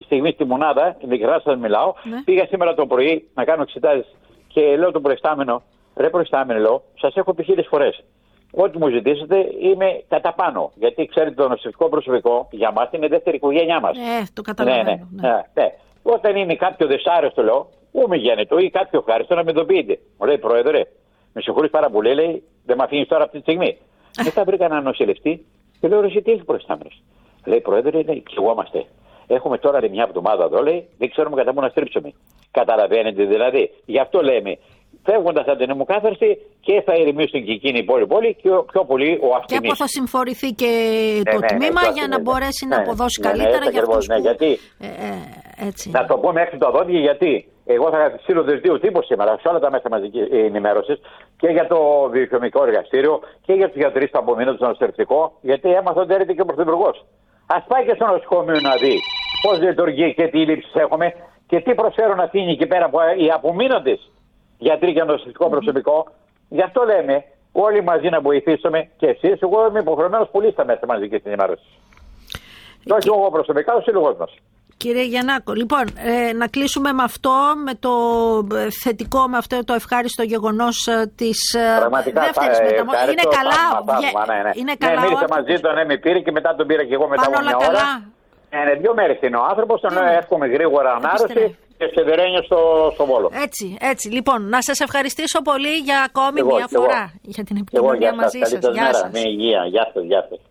στιγμή στη μονάδα, ειλικρινά σας μιλάω, πήγα σήμερα το πρωί να κάνω εξετάσεις και λέω τον προϊστάμενο, ρε προϊστάμενο, λέω, σας έχω πει 1000 φορές. Ό,τι μου ζητήσετε είμαι κατά πάνω. Γιατί ξέρετε, το νοσηλευτικό προσωπικό για μας είναι η δεύτερη οικογένειά μας. Το καταλαβαίνω. Ναι. Όταν είναι κάποιο δυσάρεστο, λέω, πού με γίνεται, ή κάποιο ευχάριστο να με το πείτε. Μου λέει, Πρόεδρε, με συγχωρείς πάρα πολύ, λέει, δεν με αφήνεις τώρα αυτή τη στιγμή. Μετά βρήκα έναν νοσηλευτή και λέω, ρε, τι έχει προϊστάμενος. Λέει, Πρόεδρε, λέει, κοιγόμαστε. Έχουμε τώρα μια εβδομάδα εδώ, λέει, δεν ξέρουμε κατά πού να στρίψουμε. Καταλαβαίνετε δηλαδή. Γι' αυτό λέμε, φεύγοντας από την αιμοκάθαρση και θα ηρεμήσουν και εκείνη η πόλη και πιο πολύ ο αυτιμής. Και από θα συμφορηθεί και το τμήμα για να μπορέσει να αποδώσει καλύτερα για αυτούς που... Γιατί, έτσι. να το πούμε έξω τα δόντια, γιατί εγώ θα στείλω δελτίο τύπου σήμερα σε όλα τα μέσα μαζικής ενημέρωσης και για το βιοχημικό εργαστήριο και για τους γιατρείς που απομείνονται στο νοσηλευτικό, γιατί έμαθα ότι έρχεται και ο Πρωθυπουργός. Ας πάει και στο νοσοκομείο να δει πώς λειτουργεί και τι λήψεις έχουμε και τι προσφέρουν αυτοί εκεί πέρα οι απομείνοντες γιατροί και νοσηλευτικό προσωπικό. Γι' αυτό λέμε όλοι μαζί να βοηθήσουμε και εσείς. Εγώ είμαι υποχρεωμένος πολύ στα μέσα μαζικής ενημέρωσης. Και όχι εγώ προσωπικά, ο σύλλογος μας. Κύριε Γιαννάκο, λοιπόν, να κλείσουμε με αυτό, με το θετικό, με αυτό το ευχάριστο γεγονός της δεύτερης μεταμόρφωσης. Είναι καλά. Είναι καλά. Μίλησα μαζί του, με πήρε και μετά τον πήρα και εγώ μετά από μια ώρα. 2 μέρες είναι ο άνθρωπος, τον εύχομαι γρήγορα ανάρρωση και σεβερένιο στο Βόλο. Έτσι. Λοιπόν, να σας ευχαριστήσω πολύ για ακόμη μια φορά για την επικοινωνία μαζί σας. Γεια σας. Με υγεία. Γεια σας.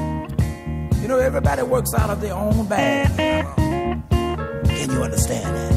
You know, everybody works out of their own bag. Can you understand that?